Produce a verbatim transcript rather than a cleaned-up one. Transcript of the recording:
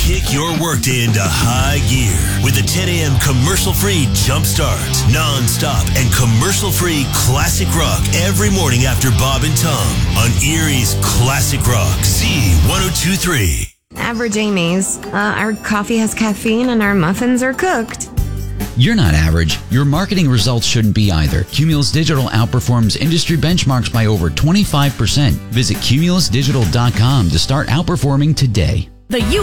Kick your workday into high gear with the ten a.m. commercial-free Jump Start. Non-stop and commercial-free classic rock every morning after Bob and Tom on Erie's Classic Rock, Z one oh two three. Average Amy's. Uh, our coffee has caffeine and our muffins are cooked. You're not average. Your marketing results shouldn't be either. Cumulus Digital outperforms industry benchmarks by over twenty-five percent. Visit cumulus digital dot com to start outperforming today. The U